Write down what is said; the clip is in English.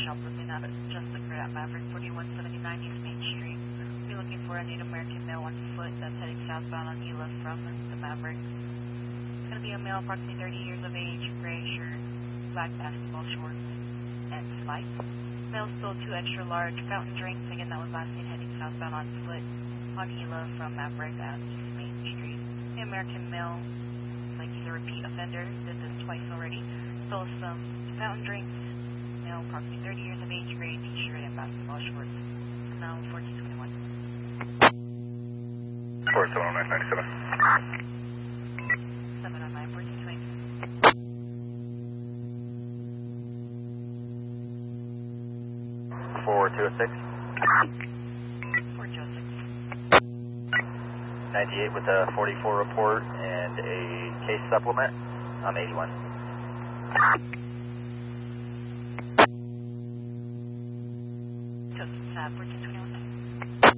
help looking out at just the at Maverick 4179 East Main Street. We're looking for a Native American male on foot that's heading southbound on Gila from the Maverick. It's going to be a male approximately 30 years of age, gray shirt, black basketball shorts, and slides. Male still 2 extra large fountain drinks. Again, that was last seen heading southbound on foot on Gila from Maverick at East Main Street. The American male, like he's a repeat offender, did this twice already. Stole some fountain drinks. Male, approximately 30 years of age, gray t-shirt and basketball shorts. Now 1421. 47997. 709, 1420. Four two six. 4206. 98 with a 44 report and a case supplement. I'm 81. Joseph, 1421.